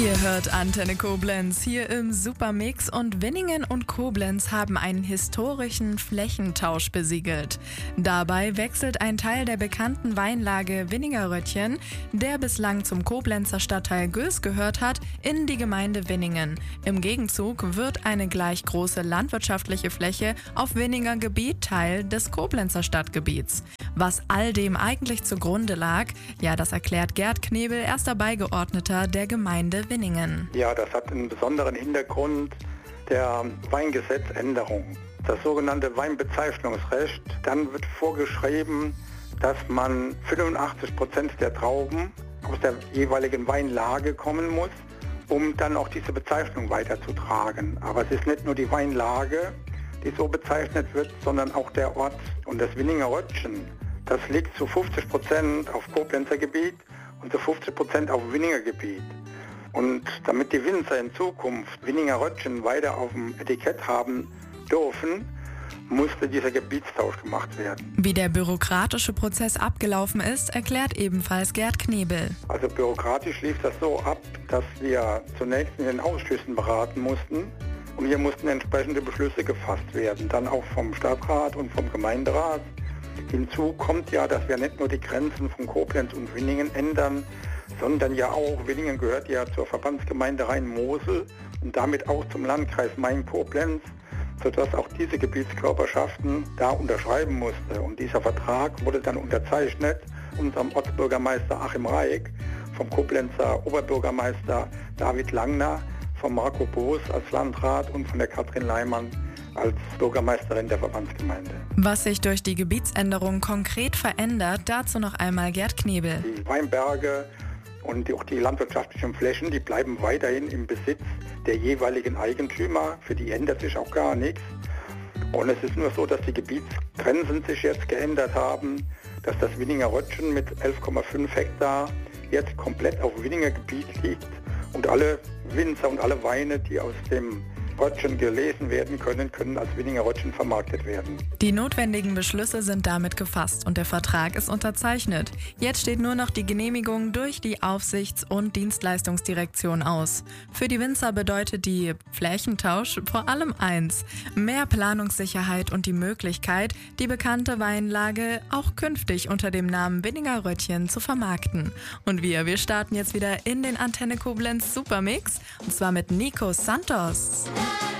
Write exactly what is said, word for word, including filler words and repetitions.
Ihr hört Antenne Koblenz hier im Supermix und Winningen und Koblenz haben einen historischen Flächentausch besiegelt. Dabei wechselt ein Teil der bekannten Weinlage Winningerröttchen, der bislang zum Koblenzer Stadtteil Göß gehört hat, in die Gemeinde Winningen. Im Gegenzug wird eine gleich große landwirtschaftliche Fläche auf Winninger Gebiet Teil des Koblenzer Stadtgebiets. Was all dem eigentlich zugrunde lag, ja, das erklärt Gerd Knebel, erster Beigeordneter der Gemeinde Winningen. Ja, das hat einen besonderen Hintergrund der Weingesetzänderung. Das sogenannte Weinbezeichnungsrecht. Dann wird vorgeschrieben, dass man fünfundachtzig Prozent der Trauben aus der jeweiligen Weinlage kommen muss, um dann auch diese Bezeichnung weiterzutragen. Aber es ist nicht nur die Weinlage, die so bezeichnet wird, sondern auch der Ort. Und das Winningerröttchen, das liegt zu fünfzig Prozent auf Koblenzer Gebiet und zu fünfzig Prozent auf Winninger Gebiet. Und damit die Winzer in Zukunft Winningerröttchen weiter auf dem Etikett haben dürfen, musste dieser Gebietstausch gemacht werden. Wie der bürokratische Prozess abgelaufen ist, erklärt ebenfalls Gerd Knebel. Also bürokratisch lief das so ab, dass wir zunächst in den Ausschüssen beraten mussten. Und hier mussten entsprechende Beschlüsse gefasst werden, dann auch vom Stadtrat und vom Gemeinderat. Hinzu kommt ja, dass wir nicht nur die Grenzen von Koblenz und Winningen ändern, sondern ja auch, Winningen gehört ja zur Verbandsgemeinde Rhein-Mosel und damit auch zum Landkreis Main-Koblenz, sodass auch diese Gebietskörperschaften da unterschreiben mussten. Und dieser Vertrag wurde dann unterzeichnet unserem Ortsbürgermeister Achim Reik, vom Koblenzer Oberbürgermeister David Langner, von Marco Boos als Landrat und von der Katrin Leimann als Bürgermeisterin der Verbandsgemeinde. Was sich durch die Gebietsänderung konkret verändert, dazu noch einmal Gerd Knebel. Die Weinberge und auch die landwirtschaftlichen Flächen, die bleiben weiterhin im Besitz der jeweiligen Eigentümer. Für die ändert sich auch gar nichts. Und es ist nur so, dass die Gebietsgrenzen sich jetzt geändert haben, dass das Winningerröttchen mit elf Komma fünf Hektar jetzt komplett auf Winninger Gebiet liegt. Und alle Winzer und alle Weine, die aus dem Röttchen gelesen werden können, können als Winningerröttchen vermarktet werden. Die notwendigen Beschlüsse sind damit gefasst und der Vertrag ist unterzeichnet. Jetzt steht nur noch die Genehmigung durch die Aufsichts- und Dienstleistungsdirektion aus. Für die Winzer bedeutet die Flächentausch vor allem eins: mehr Planungssicherheit und die Möglichkeit, die bekannte Weinlage auch künftig unter dem Namen Winningerröttchen zu vermarkten. Und wir, wir starten jetzt wieder in den Antenne Koblenz Supermix und zwar mit Nico Santos.